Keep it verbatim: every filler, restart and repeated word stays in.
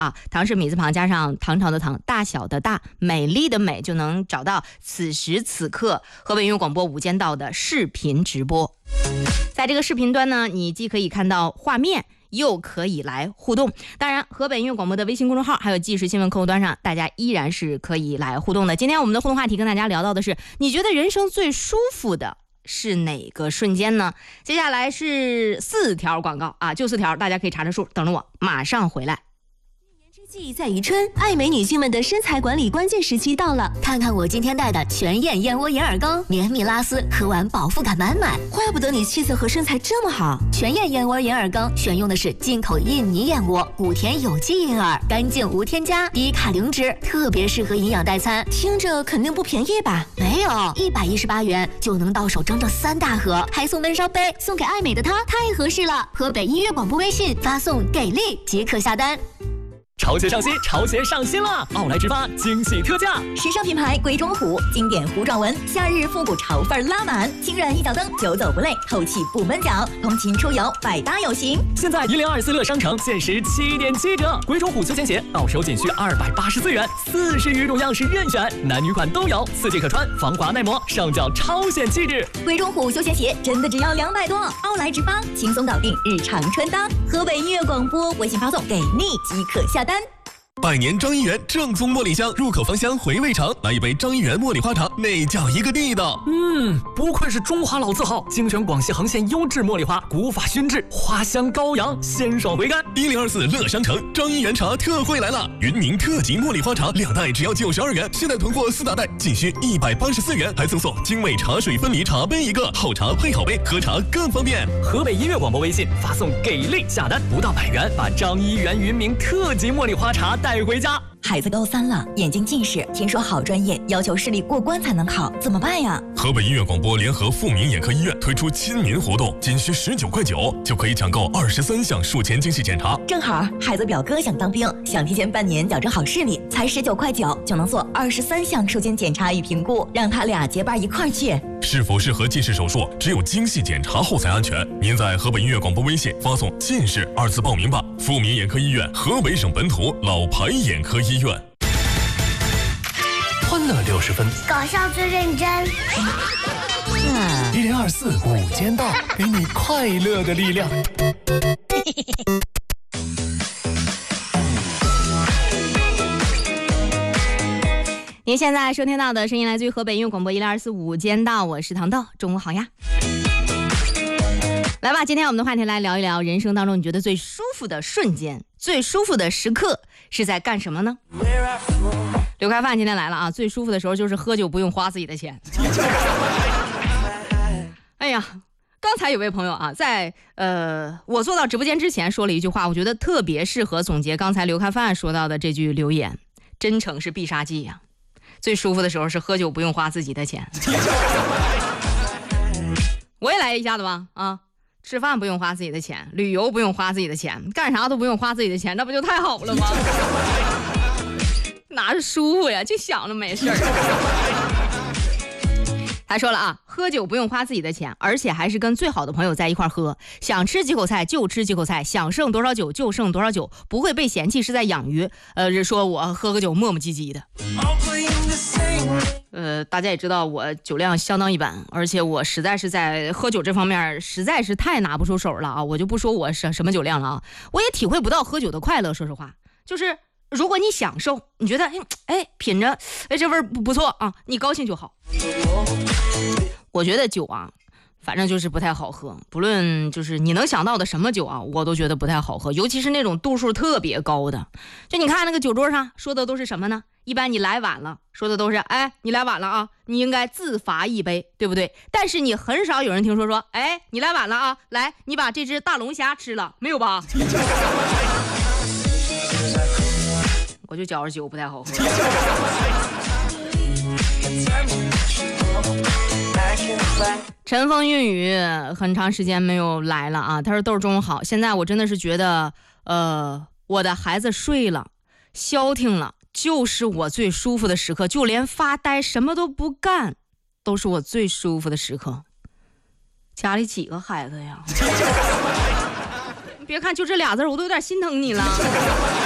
啊，唐是米字旁加上唐朝的唐，大小的大，美丽的美，就能找到此时此刻河北音乐广播无间道的视频直播。在这个视频端呢，你既可以看到画面，又可以来互动。当然，河北音乐广播的微信公众号还有即时新闻客户端上，大家依然是可以来互动的。今天我们的互动话题跟大家聊到的是，你觉得人生最舒服的是哪个瞬间呢？接下来是四条广告啊，就四条，大家可以查着数，等着我，马上回来。 季在宜春，爱美女性们的身材管理关键时期到了。看看我今天带的全燕燕窝眼耳膏，绵密拉丝，喝完饱腹感满满。怪不得你气色和身材这么好。全燕燕窝眼耳膏选用的是进口印尼燕窝，古田有机银耳，干净无添加，低卡零脂，特别适合营养代餐。听着肯定不便宜吧？没有，一百一十八元就能到手整整三大盒，还送闷烧杯，送给爱美的她太合适了。河北音乐广播微信发送给力即可下单。 潮鞋上新，潮鞋上新了！奥莱直发惊喜特价， 时尚品牌鬼冢虎，经典糊状纹，夏日复古潮范拉满，轻软一脚蹬，久走不累，透气不闷脚，通勤出游百搭有型。 现在一零二四乐商城限时七点七折，鬼冢虎休闲鞋到手仅需二百八十四元，四十余种样式任选，男女款都有，四季可穿，防滑耐磨，上脚超显气质。 鬼冢虎休闲鞋真的只要两百多，奥莱直发轻松搞定日常穿搭。河北音乐广播微信发送给你即可下单。 百年张一元正宗茉莉香，入口芳香，回味长。来一杯张一元茉莉花茶，那叫一个地道。 嗯，不愧是中华老字号，精选广西横县优质茉莉花，古法熏制，花香高扬，鲜爽回甘。 一零二四乐商城张一元茶特惠来了，云宁特级茉莉花茶两袋只要九十二元，现在囤货四大袋仅需一百八十四元，还赠送精美茶水分离茶杯一个，好茶配好杯，喝茶更方便。 河北音乐广播微信发送给力下单，不到百元，把张一元云明特级茉莉花茶带回家。 孩子高三了，眼睛近视，听说好专业要求视力过关才能考，怎么办呀？ 河北音乐广播联合富民眼科医院推出亲民活动，仅需十九块九就可以抢购二十三项术前精细检查。 正好孩子表哥想当兵，想提前半年矫正好视力，才十九块九就能做二十三项术前检查与评估，让他俩结伴一块儿去。 是否适合近视手术，只有精细检查后才安全。您在河北音乐广播微信发送近视二字报名吧。富民眼科医院，河北省本土老牌眼科医院。 欢乐六十分， 搞笑最认真。 一零二四五间道，给你快乐的力量。 您现在收听到的声音来自于河北音乐广播一零二四五间道，我是糖豆，中午好呀。来吧，今天我们的话题来聊一聊人生当中你觉得最舒服的瞬间，最舒服的时刻是在干什么呢？刘开范今天来了啊，最舒服的时候就是喝酒不用花自己的钱。哎呀，刚才有位朋友啊，在呃我做到直播间之前说了一句话，我觉得特别适合总结刚才刘开范说到的这句留言：真诚是必杀技呀、啊。最舒服的时候是喝酒不用花自己的钱。我也来一下子吧啊！吃饭不用花自己的钱，旅游不用花自己的钱，干啥都不用花自己的钱，那不就太好了吗？哪是舒服呀，就想着没事儿。他说了啊，喝酒不用花自己的钱，而且还是跟最好的朋友在一块喝，想吃几口菜就吃几口菜，想剩多少酒就剩多少酒，不会被嫌弃是在养鱼，呃，说我喝个酒磨磨唧唧的。呃，大家也知道我酒量相当一般，而且我实在是在喝酒这方面实在是太拿不出手了啊！我就不说我什什么酒量了啊，我也体会不到喝酒的快乐。说实话，就是如果你享受，你觉得哎品着哎这味儿不不错啊，你高兴就好。我觉得酒啊，反正就是不太好喝，不论就是你能想到的什么酒啊，我都觉得不太好喝，尤其是那种度数特别高的。就你看那个酒桌上说的都是什么呢？一般你来晚了，说的都是哎你来晚了啊，你应该自罚一杯，对不对？但是你很少有人听说说哎你来晚了啊，来你把这只大龙虾吃了，没有吧？我就觉着酒不太好喝。晨风韵雨很长时间没有来了啊，他说豆中好，现在我真的是觉得呃我的孩子睡了消停了，就是我最舒服的时刻，就连发呆什么都不干都是我最舒服的时刻。家里几个孩子呀？别看就这俩字我都有点心疼你了。